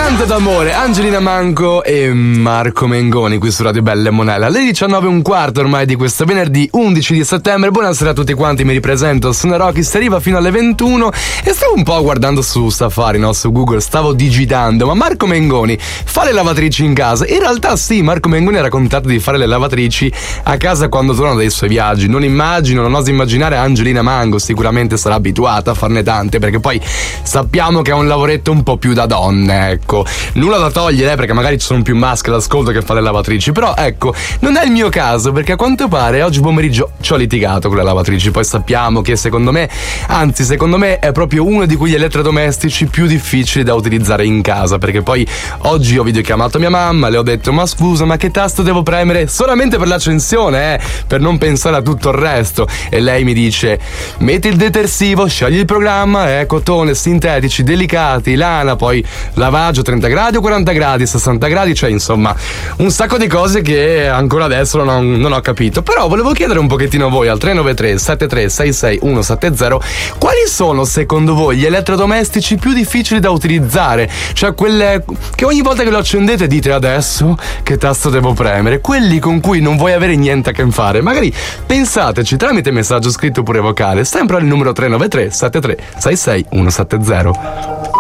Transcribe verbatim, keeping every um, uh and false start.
Tanto d'amore, Angelina Mango e Marco Mengoni qui su Radio Bella e Monella. Alle diciannove e un quarto ormai di questo venerdì undici di settembre. Buonasera a tutti quanti, mi ripresento, sono Rocky, si arriva fino alle ventuno e stavo un po' guardando su Safari, no, su Google, stavo digitando, ma Marco Mengoni fa le lavatrici in casa? In realtà sì, Marco Mengoni ha raccontato di fare le lavatrici a casa quando torna dai suoi viaggi. Non immagino, non oso immaginare Angelina Mango, sicuramente sarà abituata a farne tante, perché poi sappiamo che è un lavoretto un po' più da donne, ecco. Nulla da togliere, eh, perché magari ci sono più maschi all'ascolto che fa le lavatrici, però ecco, non è il mio caso, perché a quanto pare oggi pomeriggio ci ho litigato con le lavatrici. Poi sappiamo che secondo me, anzi secondo me è proprio uno di quegli elettrodomestici più difficili da utilizzare in casa, perché poi oggi ho videochiamato mia mamma, le ho detto: ma scusa, ma che tasto devo premere? Solamente per l'accensione, eh, per non pensare a tutto il resto. E lei mi dice: metti il detersivo, scegli il programma, eh, cotone, sintetici, delicati, lana, poi lavaggio trenta gradi o quaranta gradi, sessanta gradi, cioè insomma un sacco di cose che ancora adesso non ho, non ho capito. Però volevo chiedere un pochettino a voi al tre nove tre sette tre sei sei uno sette zero quali sono secondo voi gli elettrodomestici più difficili da utilizzare, cioè quelle che ogni volta che lo accendete dite: adesso che tasto devo premere, quelli con cui non vuoi avere niente a che fare. Magari pensateci tramite messaggio scritto oppure vocale, sempre al numero tre nove tre sette tre sei sei uno sette zero.